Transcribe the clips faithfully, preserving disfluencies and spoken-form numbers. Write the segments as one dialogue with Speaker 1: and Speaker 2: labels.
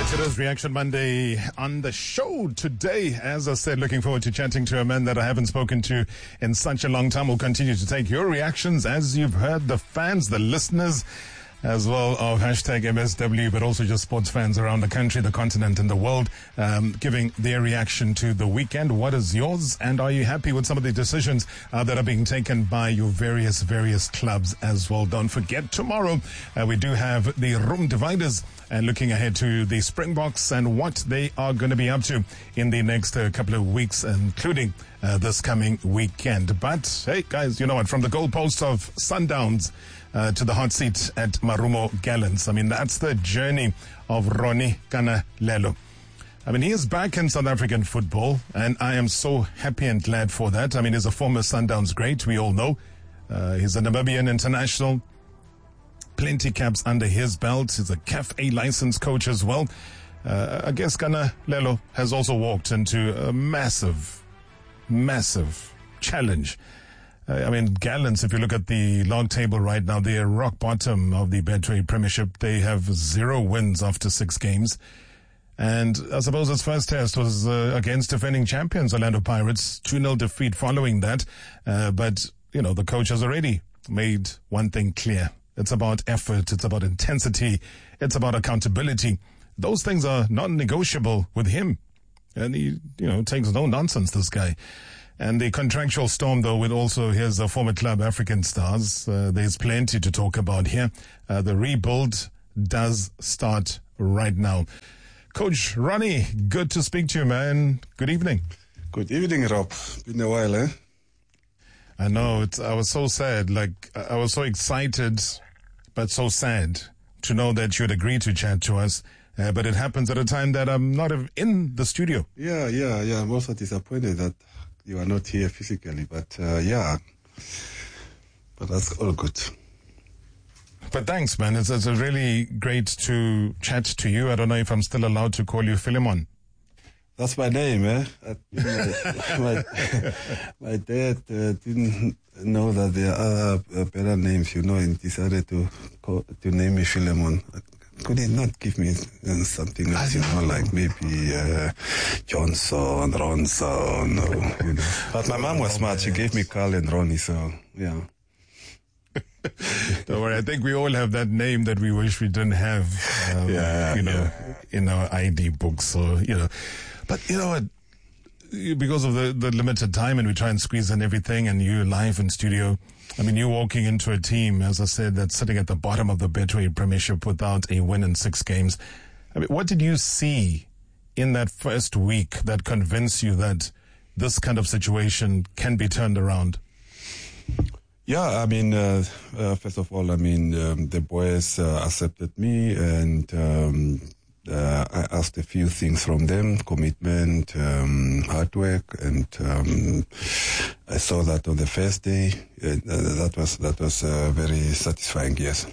Speaker 1: It is Reaction Monday on the show today. As I said, looking forward to chatting to a man that I haven't spoken to in such a long time. We'll continue to take your reactions, as you've heard, the fans, the listeners, as well of hashtag M S W, but also just sports fans around the country, the continent, and the world, um, giving their reaction to the weekend. What is yours? And are you happy with some of the decisions uh, that are being taken by your various, various clubs as well? Don't forget, tomorrow uh, we do have the Room Dividers, and looking ahead to the Springboks and what they are going to be up to in the next uh, couple of weeks, including uh, this coming weekend. But hey, guys, you know what? From the goalposts of Sundowns Uh, to the hot seat at Marumo Gallants. I mean, that's the journey of Ronnie Kanalelo. I mean, he is back in South African football, and I am so happy and glad for that. I mean, he's a former Sundowns great, we all know. Uh, he's a Namibian international, plenty caps under his belt. He's a C A F A licensed coach as well. Uh, I guess Kanalelo has also walked into a massive, massive challenge. Uh, I mean, Gallants, if you look at the log table right now, they're rock bottom of the Betway Premiership. They have zero wins after six games. And I suppose his first test was uh, against defending champions, Orlando Pirates. two nil defeat following that. Uh, but, you know, the coach has already made one thing clear. It's about effort. It's about intensity. It's about accountability. Those things are non-negotiable with him. And he, you know, takes no nonsense, this guy. And the contractual storm, though, with also his uh, former club, African Stars, uh, there's plenty to talk about here. Uh, the rebuild does start right now. Coach Ronnie, good to speak to you, man. Good evening.
Speaker 2: Good evening, Rob. Been a while, eh?
Speaker 1: I know. It's, I was so sad. Like, I was so excited, but so sad to know that you'd agree to chat to us. Uh, but it happens at a time that I'm not in the studio.
Speaker 2: Yeah, yeah, yeah. I'm also disappointed that you are not here physically, but uh, yeah, but that's all good.
Speaker 1: But thanks, man. It's, it's really great to chat to you. I don't know if I'm still allowed to call you Philemon.
Speaker 2: That's my name, eh? I, my, my, my dad uh, didn't know that there are other uh, better names, you know, and decided to call, to name me Philemon. Could he not give me uh, something else, you know, like maybe uh, Johnson, Ronson, or, you know. But my mom was smart. She gave me Carl and Ronnie, so, yeah.
Speaker 1: Don't worry. I think we all have that name that we wish we didn't have, um,
Speaker 2: yeah,
Speaker 1: you know,
Speaker 2: yeah.
Speaker 1: in our I D books. So, you know, but you know what? Because of the, the limited time, and we try and squeeze in everything, and you live in studio. I mean, you're walking into a team, as I said, that's sitting at the bottom of the Betway Premiership without a win in six games. I mean, what did you see in that first week that convinced you that this kind of situation can be turned around?
Speaker 2: Yeah, I mean, uh, uh, first of all, I mean, um, the boys uh, accepted me, and um, uh, I asked a few things from them: commitment, um, hard work, and um, I saw that on the first day. Uh, that was that was uh, very satisfying. Yes.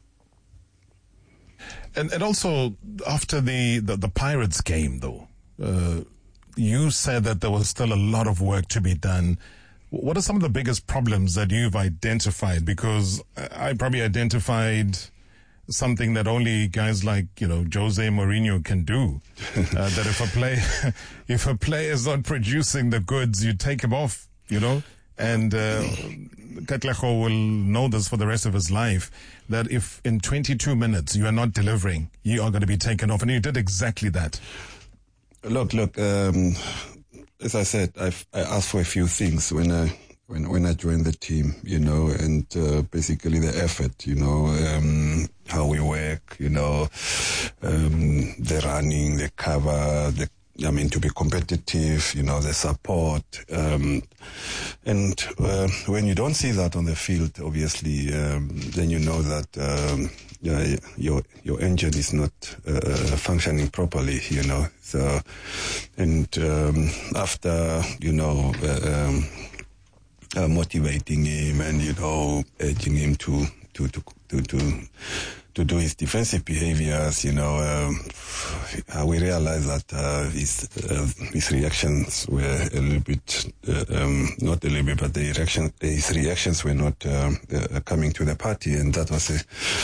Speaker 1: And and also after the the, the Pirates game, though, uh, you said that there was still a lot of work to be done. What are some of the biggest problems that you've identified? Because I probably identified something that only guys like, you know, Jose Mourinho can do. uh, that if a play, if a player is not producing the goods, you take him off, you know? And uh, Katlego will know this for the rest of his life, that if in twenty-two minutes you are not delivering, you are going to be taken off. And you did exactly that.
Speaker 2: Look, look, um, as I said, I've, I asked for a few things when I when when I joined the team, you know, and uh, basically the effort, you know, um, how we work, you know, um, the running, the cover, the I mean, to be competitive, you know, the support, um, and uh, when you don't see that on the field, obviously, um, then you know that um, yeah, your your engine is not uh, functioning properly, you know. So, and um, after you know, uh, um, uh, motivating him and you know, urging him to to to to. to to do his defensive behaviors, you know, um, we realized that uh, his uh, his reactions were a little bit, uh, um, not a little bit, but the reaction, his reactions were not um, uh, coming to the party, and that was a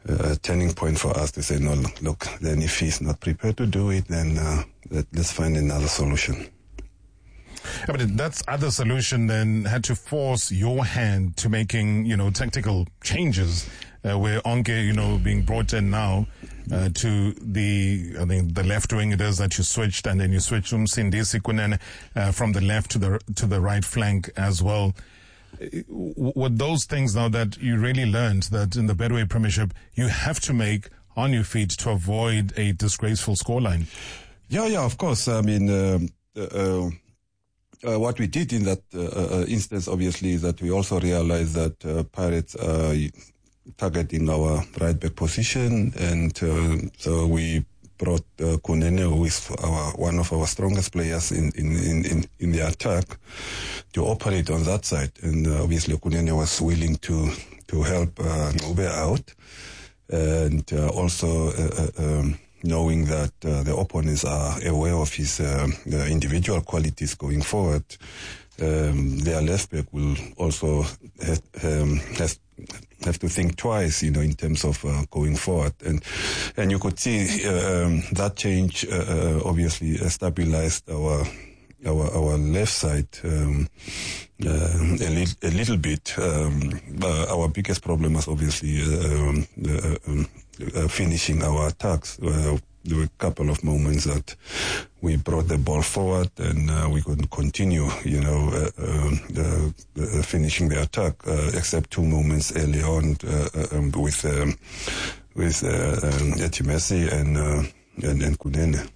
Speaker 2: a turning point for us to say, no, look, then if he's not prepared to do it, then uh, let, let's find another solution.
Speaker 1: Yeah, but that other solution then had to force your hand to making, you know, tactical changes, uh, where Onke, you know, being brought in now uh, to the, I think the left wing it is that you switched, and then you switched Umsindisi Kunene uh, from the left to the to the right flank as well. With those things now that you really learned that in the Betway Premiership you have to make on your feet to avoid a disgraceful scoreline.
Speaker 2: Yeah, yeah, of course. I mean, um, uh, uh, uh, what we did in that uh, uh, instance, obviously, is that we also realized that uh, Pirates are targeting our right back position, and uh, so we brought uh, Kunene, who is our, one of our strongest players in, in, in, in the attack, to operate on that side. And uh, obviously Kunene was willing to, to help uh, Nobe out. And uh, also uh, um, knowing that uh, the opponents are aware of his uh, individual qualities going forward, um, their left back will also have, um, has have to think twice, you know, in terms of uh, going forward. And and you could see uh, um, that change uh, uh, obviously uh, stabilized our our our left side um, uh, a, li- a little bit. Um, uh, our biggest problem was obviously uh, um, uh, um, uh, finishing our attacks. Uh, There were a couple of moments that we brought the ball forward and uh, we couldn't continue, you know, uh, uh, uh, finishing the attack, uh, except two moments early on uh, um, with um, with uh, um, Etimesi and, uh, and and Kunene.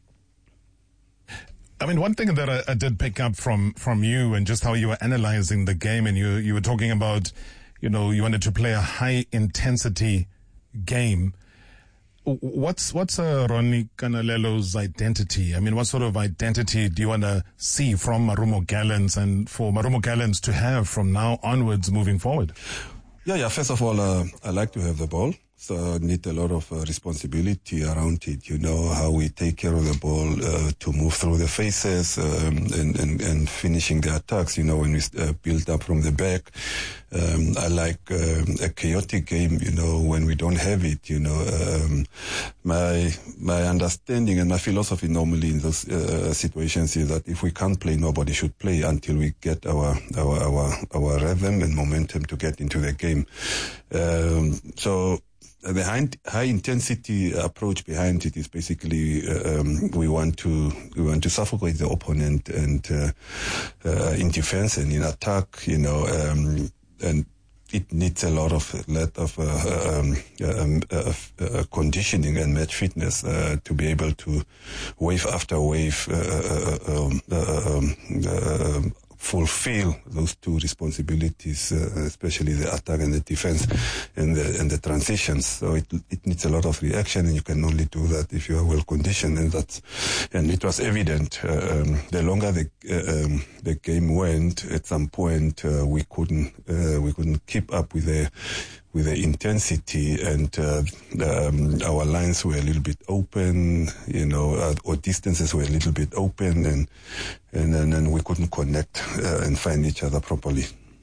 Speaker 1: I mean, one thing that I, I did pick up from, from you and just how you were analyzing the game, and you you were talking about, you know, you wanted to play a high intensity game. What's what's uh, Ronnie Kanalelo's identity? I mean, what sort of identity do you want to see from Marumo Gallants and for Marumo Gallants to have from now onwards moving forward?
Speaker 2: Yeah, yeah. First of all, uh, I like to have the ball. So I need a lot of uh, responsibility around it, you know, how we take care of the ball uh, to move through the faces um, and, and, and finishing the attacks, you know, when we uh, build up from the back. Um, I like um, a chaotic game, you know, when we don't have it, you know. Um, my my understanding and my philosophy normally in those uh, situations is that if we can't play, nobody should play until we get our our our, our rhythm and momentum to get into the game. Um, so the high, high intensity approach behind it is basically uh, um, we want to we want to suffocate the opponent and uh, uh, in defense and in attack, you know, um, and it needs a lot of lot of uh, um, um, uh, uh, conditioning and match fitness uh, to be able to wave after wave uh, uh, um, uh, um, uh, fulfill those two responsibilities, uh, especially the attack and the defense and the and the transitions. So it it needs a lot of reaction, and you can only do that if you are well conditioned. And that's and it was evident. Uh, um, the longer the uh, um, the game went, at some point uh, we couldn't uh, we couldn't keep up with the with the intensity, and uh, um, our lines were a little bit open, you know, uh, or distances were a little bit open, and and and, and we couldn't connect uh, and find each other properly.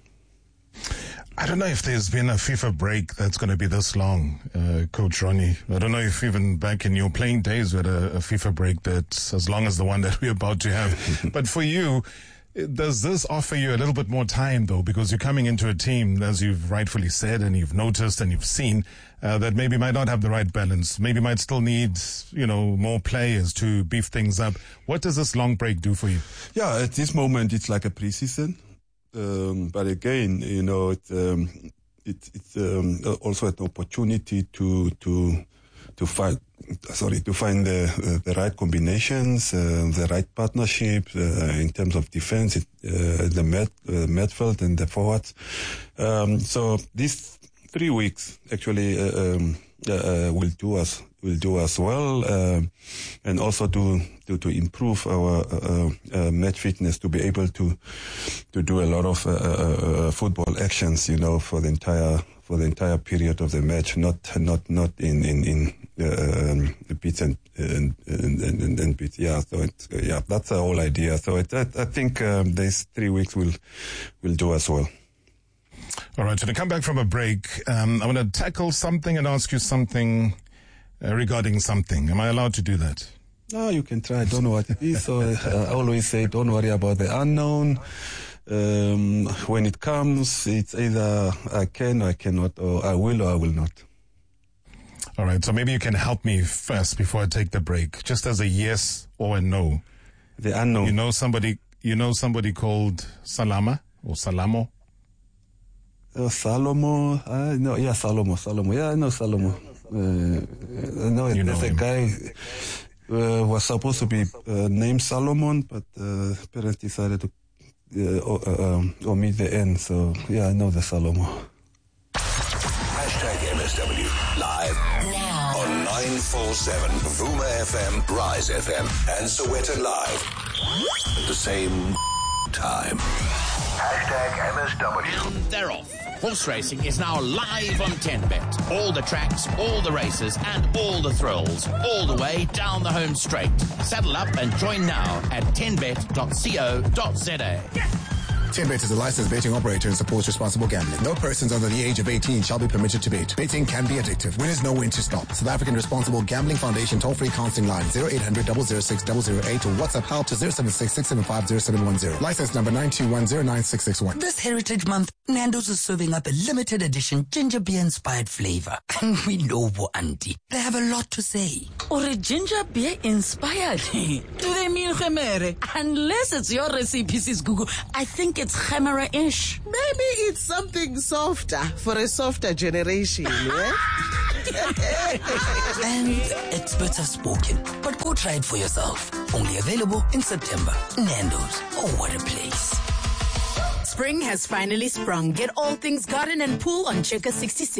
Speaker 1: I don't know if there's been a FIFA break that's going to be this long, uh, Coach Ronnie. I don't know if even back in your playing days we had a, a FIFA break that's as long as the one that we're about to have. But for you, does this offer you a little bit more time, though, because you're coming into a team, as you've rightfully said, and you've noticed and you've seen, uh, that maybe might not have the right balance, maybe might still need, you know, more players to beef things up. What does this long break do for you?
Speaker 2: Yeah, at this moment, it's like a preseason. Um, but again, you know, it, um, it, it's um, also an opportunity to to to find, sorry, to find the uh, the right combinations, uh, the right partnerships uh, in terms of defense, it, uh, the med, uh, midfield and the forwards. Um, so these three weeks actually uh, um, uh, will do us will do us well, uh, and also to to to improve our uh, uh, match fitness, to be able to to do a lot of uh, uh, football actions, you know, for the entire for the entire period of the match, not not not in in in uh, um, bits and and and, and, and bits. Yeah, so it's, uh, yeah, that's the whole idea. So it, I, I think um, these three weeks will will do us well.
Speaker 1: All right, so to come back from a break, um, I want to tackle something and ask you something uh, regarding something. Am I allowed to do that?
Speaker 2: No, you can try. I don't know what it is. So uh, I always say, don't worry about the unknown. Um, when it comes, it's either I can or I cannot, or I will or I will not.
Speaker 1: All right, so maybe you can help me first before I take the break, just as a yes or a no.
Speaker 2: The unknown.
Speaker 1: You know somebody, you know somebody called Salama or Salamo?
Speaker 2: Uh, Salomo, uh, no, yeah, Salomo, Salomo, yeah, I know Salomo. Uh, I know
Speaker 1: You
Speaker 2: there's
Speaker 1: know
Speaker 2: a
Speaker 1: him.
Speaker 2: guy uh, was supposed to be uh, named Solomon, but uh, parents decided to uh, uh, um, omit the N. So yeah, I know the Salomo.
Speaker 3: Hashtag M S W live
Speaker 4: Now.
Speaker 3: on nine four seven Vuma F M, Rise F M, and Soweto Live at the same time. Hashtag M S W.
Speaker 5: And they're off. Horse racing is now live on ten bet. All the tracks, all the races, and all the thrills, all the way down the home straight. Saddle up and join now at ten bet dot co dot za.
Speaker 6: ten bet is a licensed betting operator and supports responsible gambling. No persons under the age of eighteen shall be permitted to bet. Betting can be addictive. Winners know when to stop. South African Responsible Gambling Foundation toll-free counseling line zero eight hundred, double oh six, double oh eight or WhatsApp help to zero seven six, six seven five, zero seven one zero. License number nine two one zero nine six six one.
Speaker 7: This Heritage Month, Nando's is serving up a limited edition ginger beer inspired flavor. And we know Bo Auntie. They have a lot to say.
Speaker 8: Or a ginger beer inspired? Do they mean Gemere? Unless it's your recipe, sis Google. I think it's Gemere-ish.
Speaker 9: Maybe it's something softer for a softer generation, yeah?
Speaker 7: And experts have spoken. But go try it for yourself. Only available in September. Nando's. Oh, what a place.
Speaker 10: Spring has finally sprung. Get all things garden and pool on Checker sixty-six.